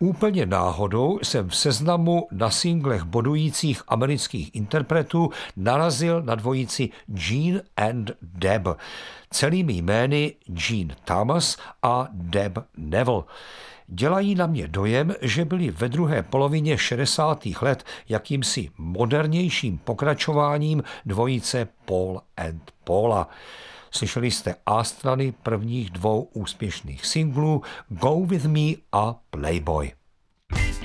Úplně náhodou jsem v seznamu na singlech bodujících amerických interpretů narazil na dvojici Gene and Deb. Celými jmény Gene Thomas a Deb Neville. Dělají na mě dojem, že byli ve druhé polovině 60. let jakýmsi modernějším pokračováním dvojice Paul and Paula. Slyšeli jste A strany prvních dvou úspěšných singlů Go With Me a Playboy.